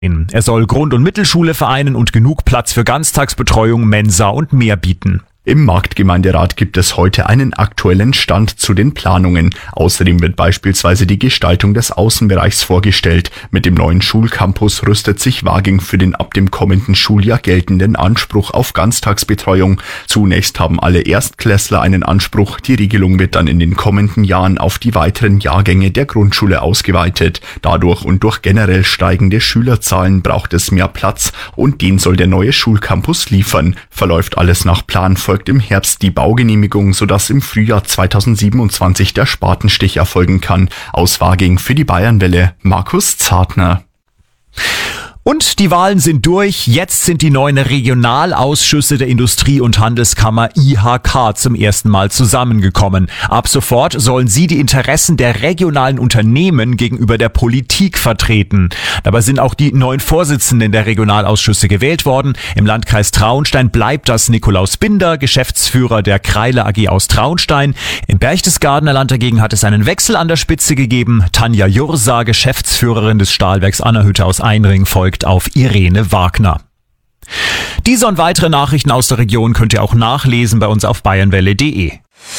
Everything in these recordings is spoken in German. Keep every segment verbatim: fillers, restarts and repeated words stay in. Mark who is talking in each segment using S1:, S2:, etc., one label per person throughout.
S1: Er soll Grund- und Mittelschule vereinen und genug Platz für Ganztagsbetreuung, Mensa und mehr bieten.
S2: Im Marktgemeinderat gibt es heute einen aktuellen Stand zu den Planungen. Außerdem wird beispielsweise die Gestaltung des Außenbereichs vorgestellt. Mit dem neuen Schulcampus rüstet sich Waging für den ab dem kommenden Schuljahr geltenden Anspruch auf Ganztagsbetreuung. Zunächst haben alle Erstklässler einen Anspruch. Die Regelung wird dann in den kommenden Jahren auf die weiteren Jahrgänge der Grundschule ausgeweitet. Dadurch und durch generell steigende Schülerzahlen braucht es mehr Platz und den soll der neue Schulcampus liefern. Verläuft alles nach Plan, folgt im Herbst die Baugenehmigung, sodass im Frühjahr zweitausendsiebenundzwanzig der Spatenstich erfolgen kann. Aus Waging für die Bayernwelle, Markus Zartner.
S1: Und die Wahlen sind durch. Jetzt sind die neuen Regionalausschüsse der Industrie- und Handelskammer I H K zum ersten Mal zusammengekommen. Ab sofort sollen sie die Interessen der regionalen Unternehmen gegenüber der Politik vertreten. Dabei sind auch die neuen Vorsitzenden der Regionalausschüsse gewählt worden. Im Landkreis Traunstein bleibt das Nikolaus Binder, Geschäftsführer der Kreile A G aus Traunstein. Im Berchtesgadener Land dagegen hat es einen Wechsel an der Spitze gegeben. Tanja Jursa, Geschäftsführerin des Stahlwerks Annerhütte aus Einring, folgt auf Irene Wagner. Diese und weitere Nachrichten aus der Region könnt ihr auch nachlesen bei uns auf bayernwelle punkt de.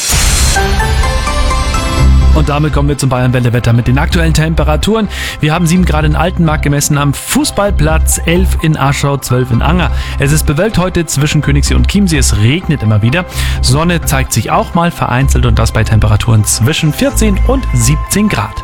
S3: Und damit kommen wir zum Bayernwelle-Wetter mit den aktuellen Temperaturen. Wir haben sieben Grad in Altenmarkt gemessen, am Fußballplatz elf in Aschau, zwölf in Anger. Es ist bewölkt heute zwischen Königssee und Chiemsee, es regnet immer wieder. Sonne zeigt sich auch mal vereinzelt und das bei Temperaturen zwischen vierzehn und siebzehn Grad.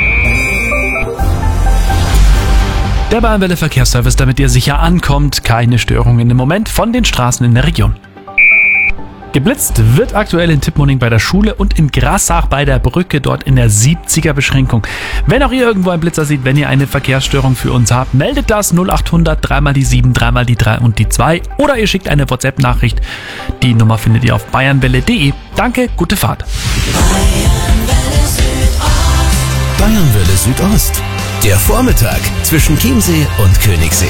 S3: Der Bayernwelle Verkehrsservice, damit ihr sicher ankommt. Keine Störungen im Moment von den Straßen in der Region. Geblitzt wird aktuell in Tippmoning bei der Schule und in Grassach bei der Brücke, dort in der siebziger Beschränkung. Wenn auch ihr irgendwo einen Blitzer seht, wenn ihr eine Verkehrsstörung für uns habt, meldet das null acht hundert drei mal die sieben, drei mal die drei und die zwei oder ihr schickt eine WhatsApp-Nachricht. Die Nummer findet ihr auf bayernwelle punkt de. Danke, gute Fahrt.
S4: Bayernwelle Südost. Der Vormittag zwischen Chiemsee und Königssee.